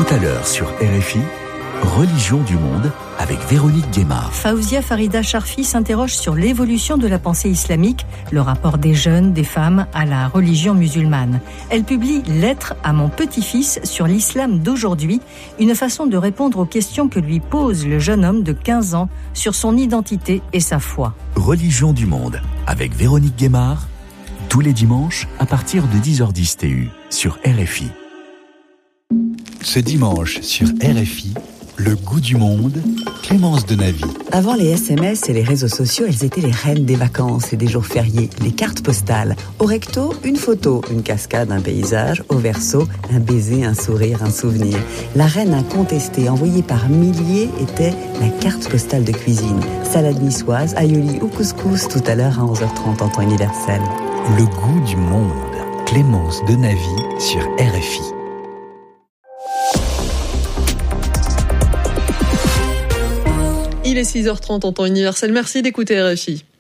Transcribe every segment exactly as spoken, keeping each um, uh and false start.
Tout à l'heure sur R F I, Religion du monde avec Véronique Guémard. Faouzia Farida Charfi s'interroge sur l'évolution de la pensée islamique, le rapport des jeunes, des femmes à la religion musulmane. Elle publie « Lettre à mon petit-fils sur l'islam d'aujourd'hui », une façon de répondre aux questions que lui pose le jeune homme de quinze ans sur son identité et sa foi. Religion du monde avec Véronique Guémard, tous les dimanches à partir de dix heures dix T U sur R F I. Ce dimanche sur R F I, le goût du monde, Clémence Denavy. Avant les S M S et les réseaux sociaux, elles étaient les reines des vacances et des jours fériés, les cartes postales. Au recto, une photo, une cascade, un paysage. Au verso, un baiser, un sourire, un souvenir. La reine incontestée, envoyée par milliers, était la carte postale de cuisine. Salade niçoise, aïoli ou couscous, tout à l'heure à onze heures trente en temps universel. Le goût du monde, Clémence Denavy sur R F I. Il est six heures trente en temps universel. Merci d'écouter R F I.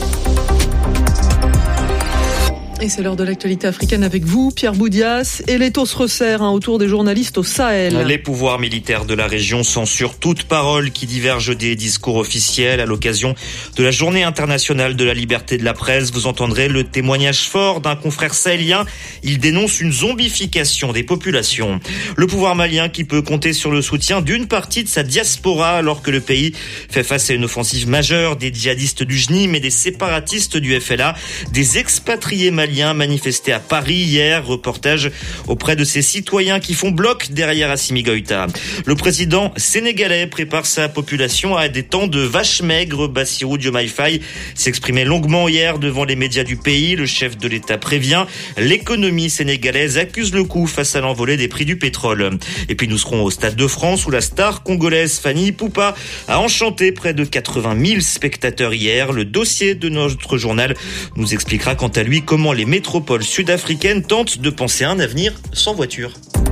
Et c'est l'heure de l'actualité africaine avec vous, Pierre Boudias. Et l'étau se resserre hein, autour des journalistes au Sahel. Les pouvoirs militaires de la région censurent toute parole qui diverge des discours officiels. À l'occasion de la Journée internationale de la liberté de la presse, vous entendrez le témoignage fort d'un confrère sahélien. Il dénonce une zombification des populations. Le pouvoir malien qui peut compter sur le soutien d'une partie de sa diaspora alors que le pays fait face à une offensive majeure des djihadistes du J N I M et des séparatistes du F L A. Des expatriés maliens manifesté à Paris hier. Reportage auprès de ces citoyens qui font bloc derrière Assimi Goïta. Le président sénégalais prépare sa population à des temps de vache maigre. Bassirou Diomaye Faye s'exprimait longuement hier devant les médias du pays. Le chef de l'État prévient, l'économie sénégalaise accuse le coup face à l'envolée des prix du pétrole. Et puis nous serons au Stade de France où la star congolaise Fanny Poupa a enchanté près de quatre-vingt mille spectateurs hier. Le dossier de notre journal nous expliquera quant à lui comment les métropoles sud-africaines tentent de penser à un avenir sans voiture.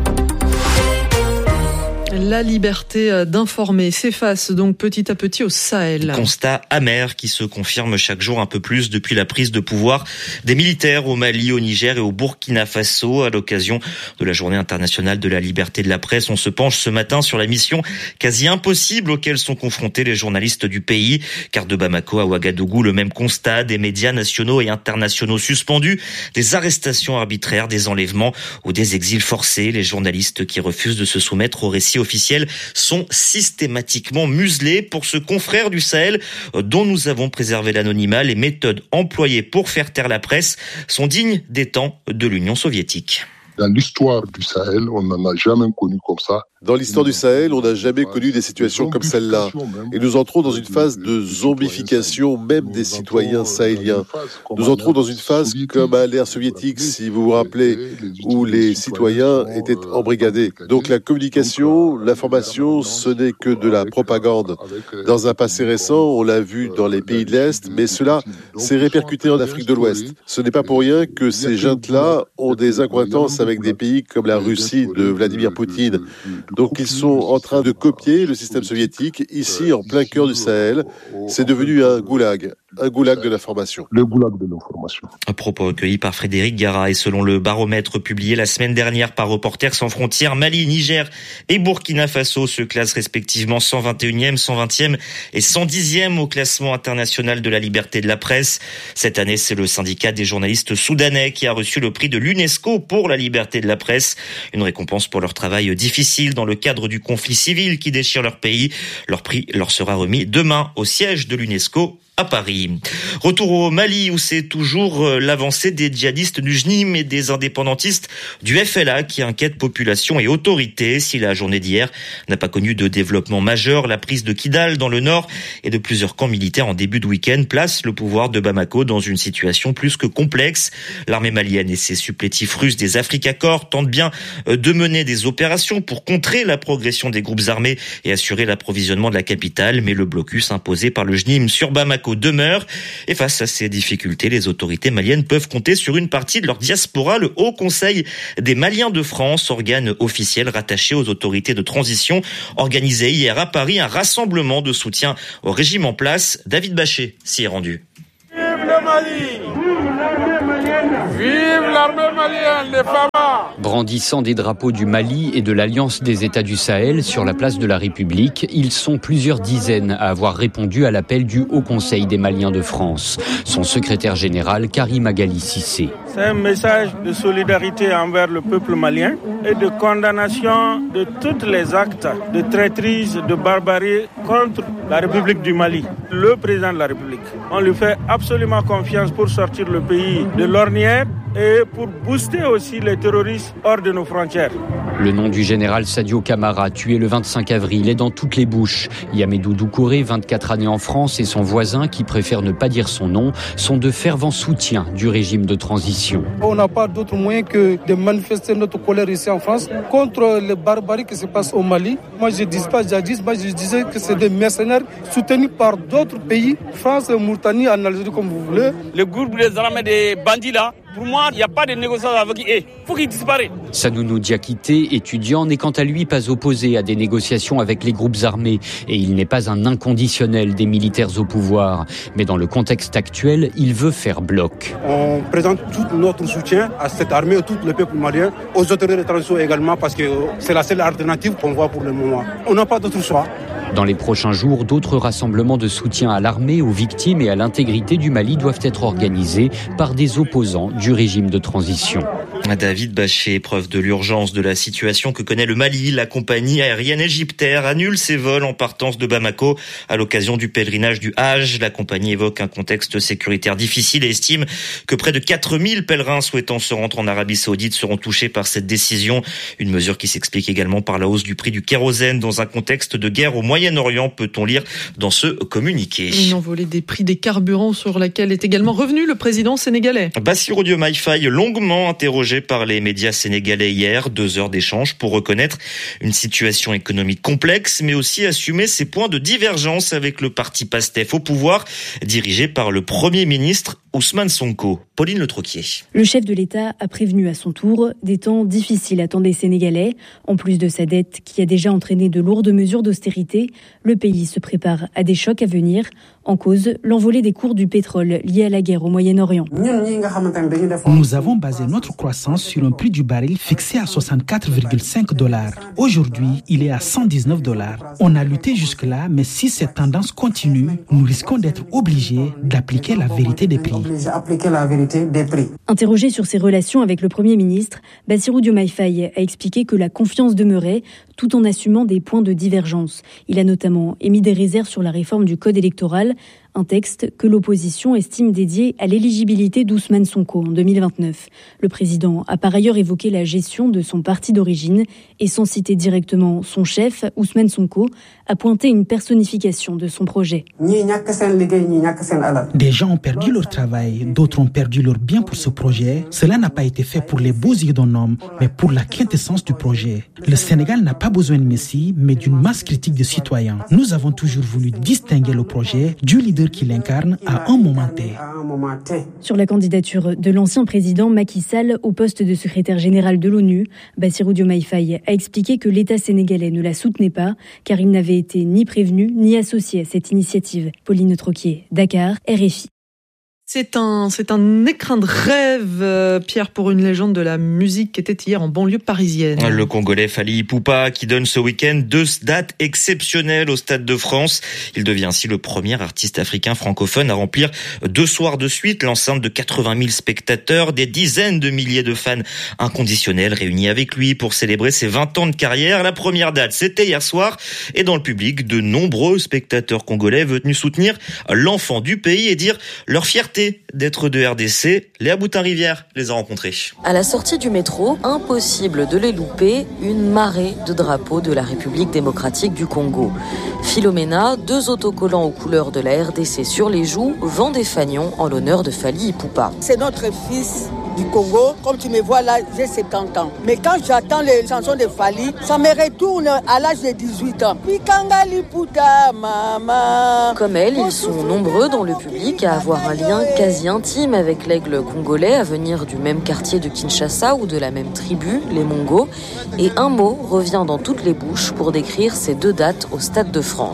La liberté d'informer s'efface donc petit à petit au Sahel. Constat amer qui se confirme chaque jour un peu plus depuis la prise de pouvoir des militaires au Mali, au Niger et au Burkina Faso. À l'occasion de la Journée internationale de la liberté de la presse, on se penche ce matin sur la mission quasi impossible auxquelles sont confrontés les journalistes du pays. Car de Bamako à Ouagadougou, le même constat, des médias nationaux et internationaux suspendus, des arrestations arbitraires, des enlèvements ou des exils forcés. Les journalistes qui refusent de se soumettre aux récits officiels sont systématiquement muselés. Pour ce confrère du Sahel dont nous avons préservé l'anonymat, les méthodes employées pour faire taire la presse sont dignes des temps de l'Union soviétique. Dans l'histoire du Sahel, on n'en a jamais connu comme ça. Dans l'histoire du Sahel, on n'a jamais connu des situations comme celle-là. Et nous entrons dans une phase de zombification même des citoyens sahéliens. Nous entrons dans une phase comme à l'ère soviétique, si vous vous rappelez, où les citoyens étaient embrigadés. Donc la communication, l'information, ce n'est que de la propagande. Dans un passé récent, on l'a vu dans les pays de l'Est, mais cela s'est répercuté en Afrique de l'Ouest. Ce n'est pas pour rien que ces juntes-là ont des accointances avec des pays comme la Russie de Vladimir Poutine. Donc ils sont en train de copier le système soviétique ici en plein cœur du Sahel. C'est devenu un goulag, un goulag de l'information. Le goulag de l'information. Un propos recueilli par Frédéric Gara et selon le baromètre publié la semaine dernière par Reporters sans frontières, Mali, Niger et Burkina Faso se classent respectivement cent vingt et unième, cent vingtième et cent dixième au classement international de la liberté de la presse. Cette année, c'est le syndicat des journalistes soudanais qui a reçu le prix de l'UNESCO pour la liberté de la presse. Une récompense pour leur travail difficile dans le cadre du conflit civil qui déchire leur pays. Leur prix leur sera remis demain au siège de l'UNESCO à Paris. Retour au Mali où c'est toujours l'avancée des djihadistes du J N I M et des indépendantistes du F L A qui inquiètent population et autorités. Si la journée d'hier n'a pas connu de développement majeur, la prise de Kidal dans le nord et de plusieurs camps militaires en début de week-end place le pouvoir de Bamako dans une situation plus que complexe. L'armée malienne et ses supplétifs russes des Africa Corps tentent bien de mener des opérations pour contrer la progression des groupes armés et assurer l'approvisionnement de la capitale, mais le blocus imposé par le J N I M sur Bamako demeure. Et face à ces difficultés, les autorités maliennes peuvent compter sur une partie de leur diaspora. Le Haut Conseil des Maliens de France, organe officiel rattaché aux autorités de transition, organisait hier à Paris un rassemblement de soutien au régime en place. David Bachet s'y est rendu. Vive le Mali! Vive Vive l'armée malienne, les Fama! Brandissant des drapeaux du Mali et de l'Alliance des États du Sahel sur la place de la République, ils sont plusieurs dizaines à avoir répondu à l'appel du Haut Conseil des Maliens de France. Son secrétaire général, Karim Magali Cissé. C'est un message de solidarité envers le peuple malien et de condamnation de tous les actes de traîtrise, de barbarie contre la République du Mali. Le président de la République, on lui fait absolument confiance pour sortir le pays de l'ornière et pour booster aussi les terroristes hors de nos frontières. Le nom du général Sadio Camara, tué le vingt-cinq avril, est dans toutes les bouches. Yamedou Doucouré, vingt-quatre années en France, et son voisin, qui préfère ne pas dire son nom, sont de fervents soutiens du régime de transition. On n'a pas d'autre moyen que de manifester notre colère ici en France contre les barbaries qui se passent au Mali. Moi, je ne dis pas jadis, moi je disais que c'est des mercenaires soutenus par d'autres pays, France, Mauritanie, en Algérie, comme vous voulez. Le groupe des armées des bandits là, pour moi, il n'y a pas de négociation avec eux. Il faut qu'ils disparaissent. Sanounou Diakité, étudiant, n'est quant à lui pas opposé à des négociations avec les groupes armés. Et il n'est pas un inconditionnel des militaires au pouvoir. Mais dans le contexte actuel, il veut faire bloc. On présente tout notre soutien à cette armée, à tout le peuple malien, aux autorités de transition également, parce que c'est la seule alternative qu'on voit pour le moment. On n'a pas d'autre choix. Dans les prochains jours, d'autres rassemblements de soutien à l'armée, aux victimes et à l'intégrité du Mali doivent être organisés par des opposants du régime de transition. David Bachet, preuve de l'urgence de la situation que connaît le Mali, la compagnie aérienne égyptaire annule ses vols en partance de Bamako à l'occasion du pèlerinage du Hajj. La compagnie évoque un contexte sécuritaire difficile et estime que près de quatre mille pèlerins souhaitant se rendre en Arabie Saoudite seront touchés par cette décision. Une mesure qui s'explique également par la hausse du prix du kérosène dans un contexte de guerre au Moyen-Orient, peut-on lire dans ce communiqué. Une envolée des prix des carburants sur laquelle est également revenu le président sénégalais. Bassirou Diomaye Faye, longuement interrogé par les médias sénégalais hier, deux heures d'échange pour reconnaître une situation économique complexe, mais aussi assumer ses points de divergence avec le parti PASTEF au pouvoir, dirigé par le Premier ministre Ousmane Sonko. Pauline Le Troquier. Le chef de l'État a prévenu à son tour des temps difficiles attendent les Sénégalais. En plus de sa dette qui a déjà entraîné de lourdes mesures d'austérité, le pays se prépare à des chocs à venir. En cause, l'envolée des cours du pétrole lié à la guerre au Moyen-Orient. Nous avons basé notre croissance sur un prix du baril fixé à soixante-quatre virgule cinq dollars. Aujourd'hui, il est à cent dix-neuf dollars. On a lutté jusque-là, mais si cette tendance continue, nous risquons d'être obligés d'appliquer la vérité des prix. Interrogé sur ses relations avec le Premier ministre, Bassirou Diomaye Faye a expliqué que la confiance demeurait tout en assumant des points de divergence. Il a notamment émis des réserves sur la réforme du code électoral, un texte que l'opposition estime dédié à l'éligibilité d'Ousmane Sonko en deux mille vingt-neuf. Le président a par ailleurs évoqué la gestion de son parti d'origine et sans citer directement son chef, Ousmane Sonko, a pointé une personnification de son projet. Des gens ont perdu leur travail, d'autres ont perdu leur bien pour ce projet. Cela n'a pas été fait pour les beaux yeux d'un homme, mais pour la quintessence du projet. Le Sénégal n'a pas besoin de Messie, mais d'une masse critique de citoyens. Nous avons toujours voulu distinguer le projet du leader qui l'incarne à un moment T. Sur la candidature de l'ancien président Macky Sall au poste de secrétaire général de l'ONU, Bassirou Diomaye Faye a expliqué que l'État sénégalais ne la soutenait pas, car il n'avait été ni prévenu ni associé à cette initiative. Pauline Troquier, Dakar, R F I. C'est un, c'est un écrin de rêve, euh, Pierre, pour une légende de la musique qui était hier en banlieue parisienne. Le Congolais Fally Ipupa qui donne ce week-end deux dates exceptionnelles au Stade de France. Il devient ainsi le premier artiste africain francophone à remplir deux soirs de suite l'enceinte de quatre-vingt mille spectateurs, des dizaines de milliers de fans inconditionnels réunis avec lui pour célébrer ses vingt ans de carrière. La première date, c'était hier soir et dans le public, de nombreux spectateurs congolais venus soutenir l'enfant du pays et dire leur fierté d'être de R D C. Léa Boutin-Rivière les a rencontrés. À la sortie du métro, impossible de les louper, une marée de drapeaux de la République démocratique du Congo. Philomena, deux autocollants aux couleurs de la R D C sur les joues, vend des fanions en l'honneur de Fally Ipupa. C'est notre fils du Congo. Comme tu me vois là, j'ai cinquante ans. Mais quand j'entends les chansons de Fally, ça me retourne à l'âge de dix-huit ans. Comme elle, ils sont nombreux dans le public à avoir un lien quasi intime avec l'aigle congolais, à venir du même quartier de Kinshasa ou de la même tribu, les Mongos. Et un mot revient dans toutes les bouches pour décrire ces deux dates au Stade de France.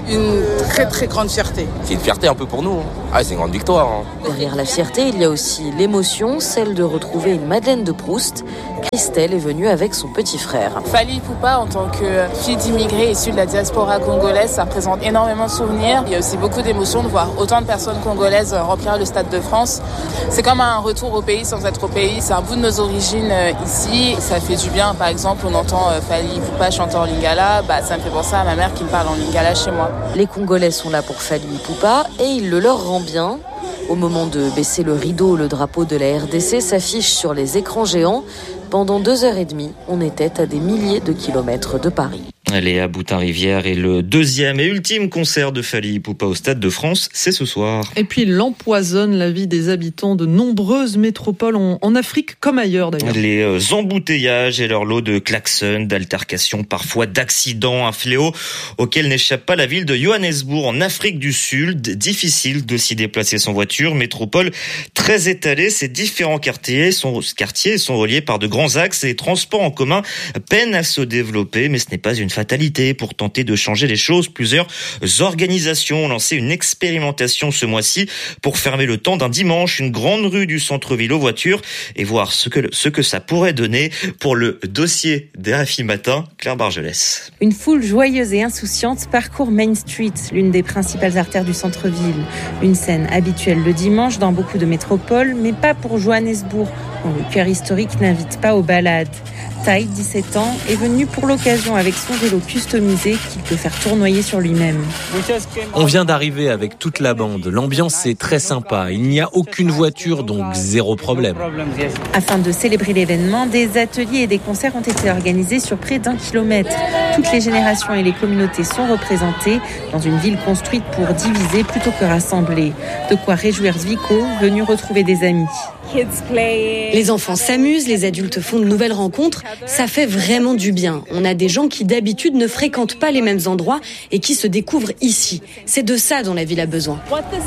une très très grande fierté. C'est une fierté un peu pour nous. Ah, c'est une grande victoire. Hein. Derrière la fierté, il y a aussi l'émotion, celle de retrouver une Madeleine de Proust. Christelle est venue avec son petit frère. Fally Ipupa, en tant que fille d'immigrés issue de la diaspora congolaise, ça représente énormément de souvenirs. Il y a aussi beaucoup d'émotions de voir autant de personnes congolaises remplir le Stade de France. C'est comme un retour au pays sans être au pays. C'est un bout de nos origines ici. Ça fait du bien. Par exemple, on entend Fally Ipupa chanter en lingala. Bah, ça me fait penser à ma mère qui me parle en lingala chez moi. Les Congolais sont là pour Fally Ipupa et il le leur rend bien. Au moment de baisser le rideau, le drapeau de la R D C s'affiche sur les écrans géants. Pendant deux heures et demie, on était à des milliers de kilomètres de Paris. Léa Boutin-Rivière et le deuxième et ultime concert de Fally Ipupa au Stade de France, c'est ce soir. Et puis il empoisonne la vie des habitants de nombreuses métropoles en, en Afrique comme ailleurs d'ailleurs. Les embouteillages et leur lot de klaxons, d'altercations, parfois d'accidents, un fléau auquel n'échappe pas la ville de Johannesburg en Afrique du Sud. Difficile de s'y déplacer sans voiture, métropole très étalée. Ces différents quartiers sont, quartiers sont reliés par de grands axes et les transports en commun peinent à se développer, mais ce n'est pas une fatalité. Pour tenter de changer les choses, plusieurs organisations ont lancé une expérimentation ce mois-ci pour fermer le temps d'un dimanche une grande rue du centre-ville aux voitures et voir ce que, ce que ça pourrait donner. Pour le dossier d'R F I Matin, Claire Bargelès. Une foule joyeuse et insouciante parcourt Main Street, l'une des principales artères du centre-ville. Une scène habituelle le dimanche dans beaucoup de métropoles, mais pas pour Johannesburg, dont le cœur historique n'invite pas aux balades. Tai, dix-sept ans, est venu pour l'occasion avec son vélo customisé qu'il peut faire tournoyer sur lui-même. On vient d'arriver avec toute la bande. L'ambiance est très sympa. Il n'y a aucune voiture, donc zéro problème. Afin de célébrer l'événement, des ateliers et des concerts ont été organisés sur près d'un kilomètre. Toutes les générations et les communautés sont représentées dans une ville construite pour diviser plutôt que rassembler. De quoi réjouir Zvico, venu retrouver des amis. Les enfants s'amusent, les adultes font de nouvelles rencontres. Ça fait vraiment du bien. On a des gens qui d'habitude ne fréquentent pas les mêmes endroits et qui se découvrent ici. C'est de ça dont la ville a besoin.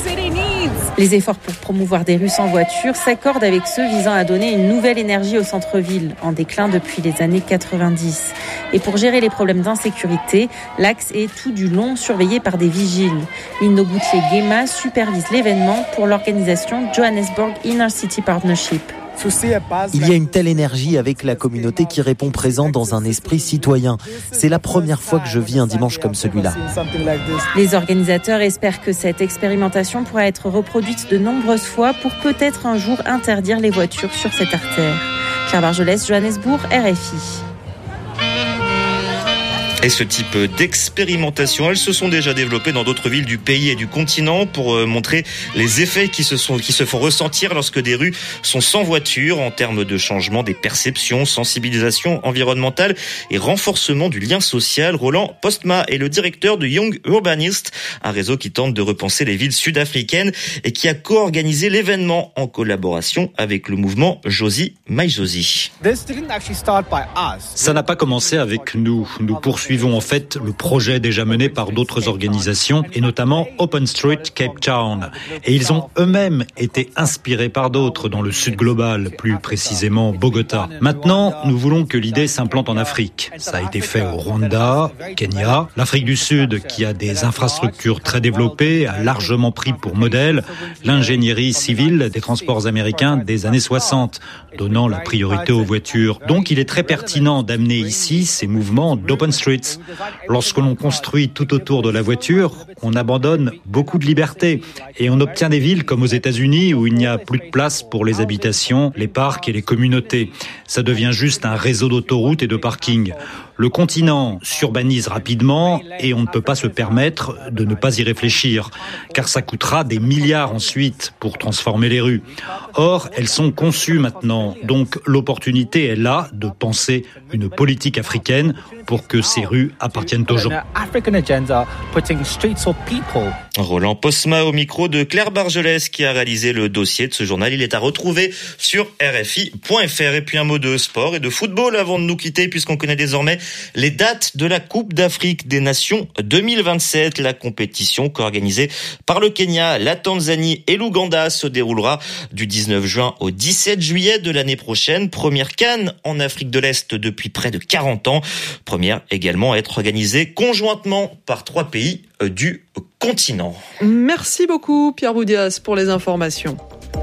Les efforts pour promouvoir des rues sans voiture s'accordent avec ceux visant à donner une nouvelle énergie au centre-ville, en déclin depuis les années quatre-vingt-dix. Et pour gérer les problèmes d'insécurité, l'axe est tout du long surveillé par des vigiles. Lino Goutlé-Guéma supervise l'événement pour l'organisation Johannesburg Inner City Partnership. Il y a une telle énergie avec la communauté qui répond présent dans un esprit citoyen. C'est la première fois que je vis un dimanche comme celui-là. Les organisateurs espèrent que cette expérimentation pourra être reproduite de nombreuses fois pour peut-être un jour interdire les voitures sur cette artère. Claire Bargelès, Johannesburg, R F I. Et ce type d'expérimentation, elles se sont déjà développées dans d'autres villes du pays et du continent pour montrer les effets qui se sont, qui se font ressentir lorsque des rues sont sans voiture en termes de changement des perceptions, sensibilisation environnementale et renforcement du lien social. Roland Postma est le directeur de Young Urbanist, un réseau qui tente de repenser les villes sud-africaines et qui a co-organisé l'événement en collaboration avec le mouvement Josie My Josie. Ça n'a pas commencé avec nous. Nous poursuivons Suivons en fait le projet déjà mené par d'autres organisations et notamment Open Street Cape Town. Et ils ont eux-mêmes été inspirés par d'autres dans le sud global, plus précisément Bogota. Maintenant, nous voulons que l'idée s'implante en Afrique. Ça a été fait au Rwanda, Kenya, l'Afrique du Sud qui a des infrastructures très développées, a largement pris pour modèle l'ingénierie civile des transports américains des années soixante, donnant la priorité aux voitures. Donc il est très pertinent d'amener ici ces mouvements d'Open Street. Lorsque l'on construit tout autour de la voiture, on abandonne beaucoup de liberté et on obtient des villes comme aux États-Unis où il n'y a plus de place pour les habitations, les parcs et les communautés. Ça devient juste un réseau d'autoroutes et de parkings. Le continent s'urbanise rapidement et on ne peut pas se permettre de ne pas y réfléchir, car ça coûtera des milliards ensuite pour transformer les rues. Or, elles sont conçues maintenant, donc l'opportunité est là de penser une politique africaine pour que ces rues appartiennent aux gens. Roland Postma au micro de Claire Bargelès qui a réalisé le dossier de ce journal. Il est à retrouver sur R F I point F R. Et puis un mot de sport et de football avant de nous quitter, puisqu'on connaît désormais les dates de la Coupe d'Afrique des Nations deux mille vingt-sept. La compétition co-organisée par le Kenya, la Tanzanie et l'Ouganda se déroulera du dix-neuf juin au dix-sept juillet de l'année prochaine. Première CAN en Afrique de l'Est depuis près de quarante ans. Première également à être organisée conjointement par trois pays, du continent. Merci beaucoup Pierre Boudias pour les informations.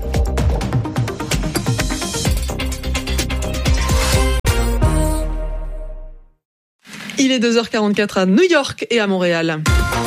Il est deux heures quarante-quatre à New York et à Montréal.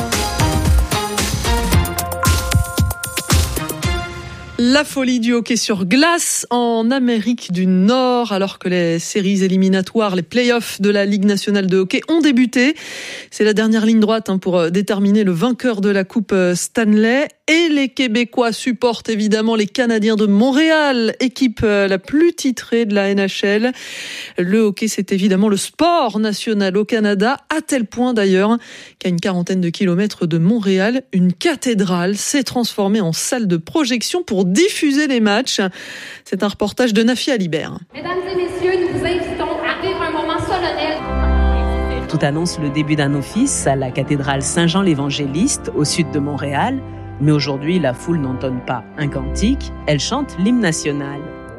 La folie du hockey sur glace en Amérique du Nord, alors que les séries éliminatoires, les play-offs de la Ligue nationale de hockey ont débuté. C'est la dernière ligne droite pour déterminer le vainqueur de la Coupe Stanley. Et les Québécois supportent évidemment les Canadiens de Montréal, équipe la plus titrée de la N H L. Le hockey, c'est évidemment le sport national au Canada, à tel point d'ailleurs qu'à une quarantaine de kilomètres de Montréal, une cathédrale s'est transformée en salle de projection pour diffuser les matchs. C'est un reportage de Nafi Alibert. Mesdames et messieurs, nous vous invitons à vivre un moment solennel. Tout annonce le début d'un office à la cathédrale Saint-Jean-l'Évangéliste, au sud de Montréal. Mais aujourd'hui, la foule n'entonne pas un cantique, elle chante l'hymne national.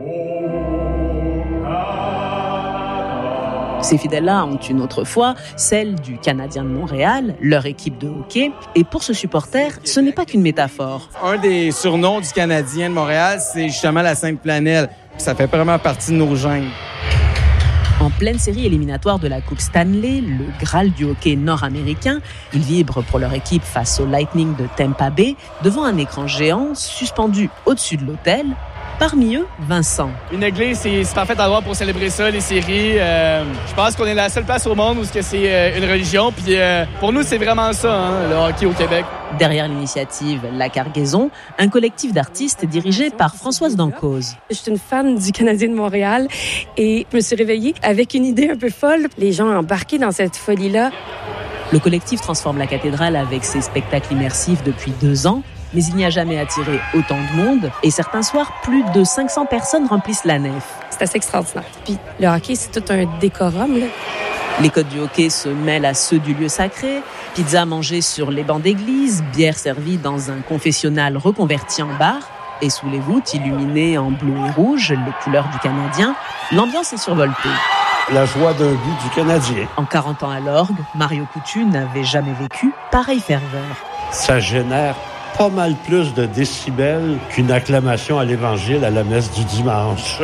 Ces fidèles-là ont une autre foi, celle du Canadien de Montréal, leur équipe de hockey. Et pour ce supporter, ce n'est pas qu'une métaphore. Un des surnoms du Canadien de Montréal, c'est justement la Sainte Planelle. Ça fait vraiment partie de nos gènes. En pleine série éliminatoire de la Coupe Stanley, le Graal du hockey nord-américain, ils vibrent pour leur équipe face au Lightning de Tampa Bay, devant un écran géant suspendu au-dessus de l'hôtel. Parmi eux, Vincent. Une église, c'est, c'est parfait endroit pour célébrer ça, les séries. Euh, je pense qu'on est la seule place au monde où c'est euh, une religion. Puis euh, pour nous, c'est vraiment ça, hein, le hockey au Québec. Derrière l'initiative La Cargaison, un collectif d'artistes dirigé par Françoise Dancause. Je suis une fan du Canadien de Montréal et je me suis réveillée avec une idée un peu folle. Les gens embarqués dans cette folie-là. Le collectif transforme la cathédrale avec ses spectacles immersifs depuis deux ans. Mais il n'y a jamais attiré autant de monde. Et certains soirs, plus de cinq cents personnes remplissent la nef. C'est assez extraordinaire. Puis le hockey, c'est tout un décorum, là. Les codes du hockey se mêlent à ceux du lieu sacré. Pizza mangée sur les bancs d'église, bière servie dans un confessionnal reconverti en bar. Et sous les voûtes illuminées en bleu et rouge, les couleurs du Canadien, l'ambiance est survoltée. La joie d'un but du Canadien. En quarante ans à l'orgue, Mario Coutu n'avait jamais vécu pareille ferveur. Ça génère pas mal plus de décibels qu'une acclamation à l'Évangile à la messe du dimanche.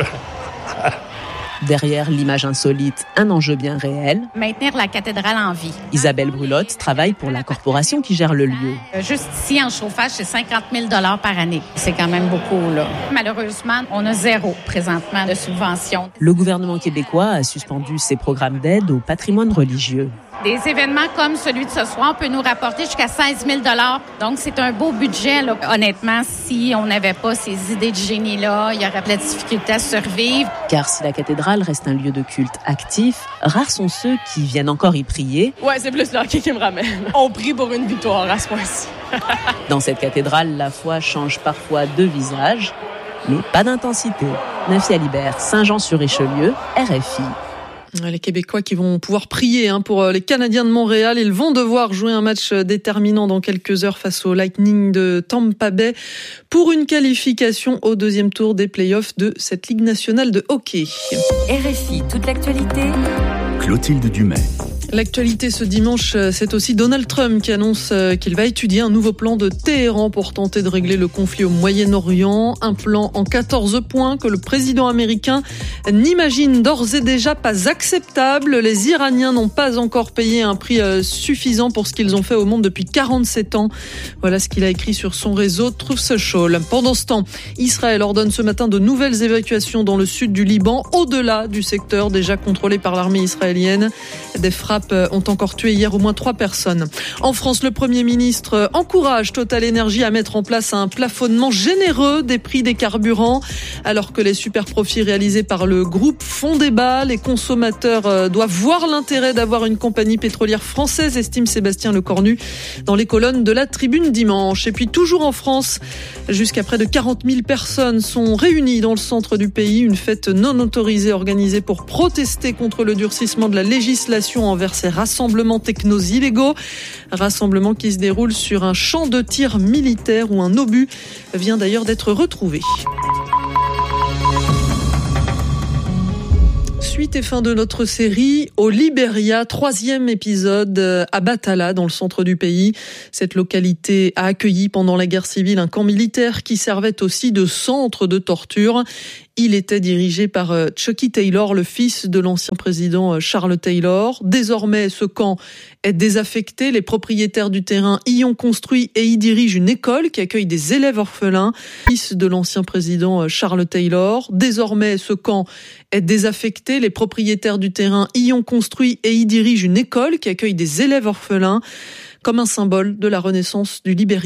Derrière l'image insolite, un enjeu bien réel. Maintenir la cathédrale en vie. Isabelle Brulotte travaille pour la corporation qui gère le lieu. Juste ici, en chauffage, c'est cinquante mille dollars par année. C'est quand même beaucoup, là. Malheureusement, on a zéro présentement de subvention. Le gouvernement québécois a suspendu ses programmes d'aide au patrimoine religieux. Des événements comme celui de ce soir peut nous rapporter jusqu'à seize mille dollars. Donc, c'est un beau budget, là. Honnêtement, si on n'avait pas ces idées de génie-là, il y aurait plein de difficultés à survivre. Car si la cathédrale reste un lieu de culte actif, rares sont ceux qui viennent encore y prier. Ouais, c'est plus le hockey qui me ramène. On prie pour une victoire à ce point-ci. Dans cette cathédrale, la foi change parfois de visage, mais pas d'intensité. Nafi Alibert, Saint-Jean-sur-Richelieu, R F I. Les Québécois qui vont pouvoir prier hein, pour les Canadiens de Montréal. Ils vont devoir jouer un match déterminant dans quelques heures face au Lightning de Tampa Bay pour une qualification au deuxième tour des playoffs de cette Ligue nationale de hockey. R F I, toute l'actualité. Clotilde Dumais. L'actualité ce dimanche, c'est aussi Donald Trump qui annonce qu'il va étudier un nouveau plan de Téhéran pour tenter de régler le conflit au Moyen-Orient. Un plan en quatorze points que le président américain n'imagine d'ores et déjà pas acceptable. Les Iraniens n'ont pas encore payé un prix suffisant pour ce qu'ils ont fait au monde depuis quarante-sept ans. Voilà ce qu'il a écrit sur son réseau Truth Social. Pendant ce temps, Israël ordonne ce matin de nouvelles évacuations dans le sud du Liban, au-delà du secteur déjà contrôlé par l'armée israélienne. Des frappes ont encore tué hier au moins trois personnes. En France, le Premier ministre encourage Total Energy à mettre en place un plafonnement généreux des prix des carburants. Alors que les super profits réalisés par le groupe font débat, les consommateurs doivent voir l'intérêt d'avoir une compagnie pétrolière française, estime Sébastien Lecornu dans les colonnes de la Tribune dimanche. Et puis toujours en France, jusqu'à près de quarante mille personnes sont réunies dans le centre du pays. Une fête non autorisée organisée pour protester contre le durcissement de la législation envers ces rassemblements technos illégaux. Rassemblement qui se déroule sur un champ de tir militaire où un obus vient d'ailleurs d'être retrouvé. suite et fin de notre série au Libéria, troisième épisode à Batala, dans le centre du pays. Cette localité a accueilli pendant la guerre civile un camp militaire qui servait aussi de centre de torture. Il était dirigé par Chucky Taylor, le fils de l'ancien président Charles Taylor. Désormais, ce camp est désaffecté. Les propriétaires du terrain y ont construit et y dirigent une école qui accueille des élèves orphelins. Fils de l'ancien président Charles Taylor. Désormais, ce camp est désaffecté. Les propriétaires du terrain y ont construit et y dirigent une école qui accueille des élèves orphelins, comme un symbole de la renaissance du Libéria.